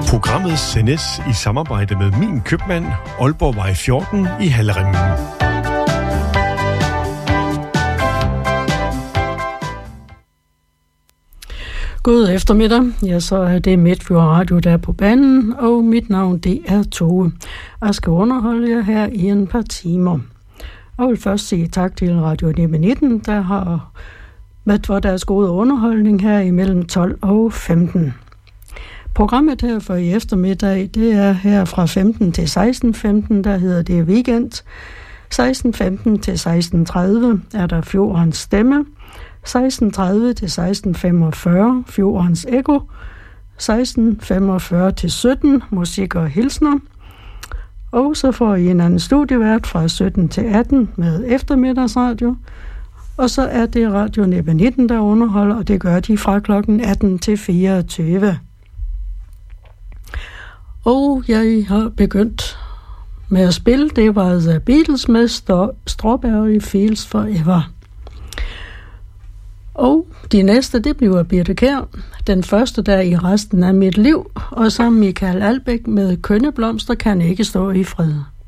Programmet sendes i samarbejde med Min Købmand, Aalborgvej 14 i Hallerimmen. God eftermiddag. Ja, så er det Midtfjord Radio, der er på banen, og mit navn, det er Tove. Jeg skal underholde jer her i en par timer. Og vil først sige tak til Radio 19, der har med for deres gode underholdning her imellem 12 og 15. Programmet her for i eftermiddag, det er her fra 15 til 16.15, der hedder det Weekend. 16.15 til 16.30 er der Fjordens Stemme. 16.30 til 16.45 Fjordens Ekko. 16.45 til 17 Musik og Hilsner. Og så får I en anden studievært fra 17 til 18 med eftermiddagsradio. Og så er det Radio 19, der underholder, og det gør de fra klokken 18 til 24. Og jeg har begyndt med at spille. Det var The Beatles med Strawberry Fields Forever. Og de næste, det bliver Birthe Kjær, den første der i resten af mit liv, og så Michael Albeck med Kønne blomster kan ikke stå i fred.